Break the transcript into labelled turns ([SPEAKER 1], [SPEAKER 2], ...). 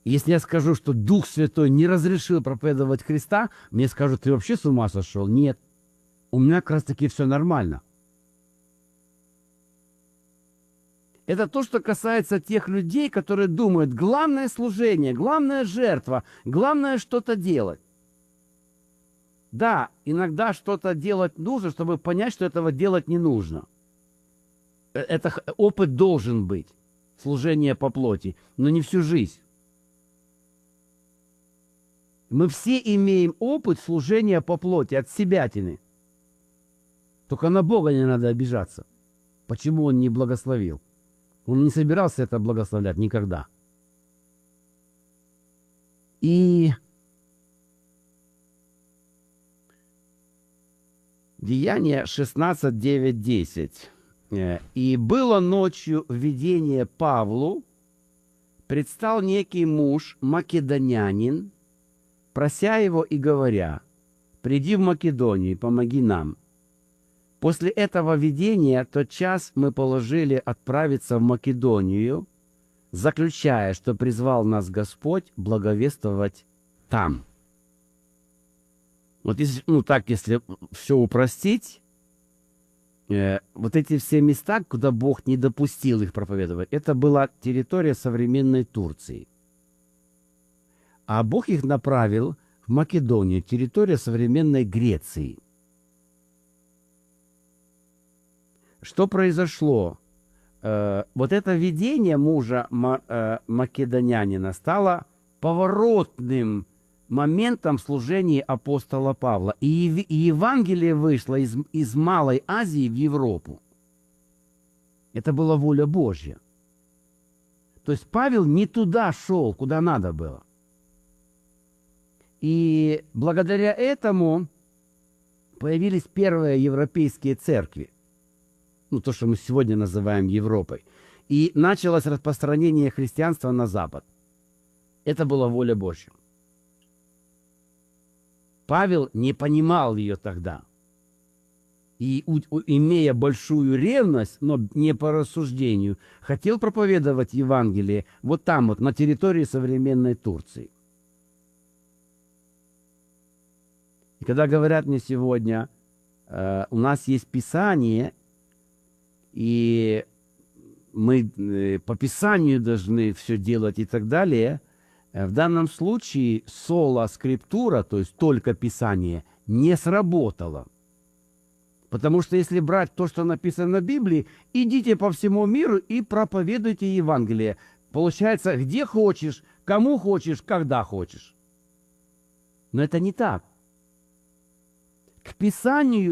[SPEAKER 1] Если я скажу, что Дух Святой не разрешил проповедовать Христа, мне скажут, ты вообще с ума сошел? Нет. У меня как раз таки все нормально. Это то, что касается тех людей, которые думают, главное служение, главная жертва, главное что-то делать. Да, иногда что-то делать нужно, чтобы понять, что этого делать не нужно. Это опыт должен быть, служение по плоти, но не всю жизнь. Мы все имеем опыт служения по плоти от себятины. Только на Бога не надо обижаться. Почему Он не благословил? Он не собирался это благословлять никогда. И Деяния 16, 9, 10. «И было ночью видение Павлу, предстал некий муж, македонянин, прося его и говоря, приди в Македонию и помоги нам. После этого видения тотчас мы положили отправиться в Македонию, заключая, что призвал нас Господь благовествовать там». Вот если, если все упростить, вот эти все места, куда Бог не допустил их проповедовать, это была территория современной Турции. А Бог их направил в Македонию, территория современной Греции. Что произошло? Вот это видение мужа македонянина стало поворотным моментом служения апостола Павла. И Евангелие вышло из Малой Азии в Европу. Это была воля Божья. То есть Павел не туда шел, куда надо было. И благодаря этому появились первые европейские церкви. То, что мы сегодня называем Европой. И началось распространение христианства на Запад. Это была воля Божья. Павел не понимал ее тогда. И, имея большую ревность, но не по рассуждению, хотел проповедовать Евангелие вот там, вот, на территории современной Турции. И когда говорят мне сегодня, у нас есть Писание, и мы по Писанию должны все делать и так далее, в данном случае соло скриптура, то есть только Писание, не сработало. Потому что если брать то, что написано в Библии, идите по всему миру и проповедуйте Евангелие. Получается, где хочешь, кому хочешь, когда хочешь. Но это не так. К Писанию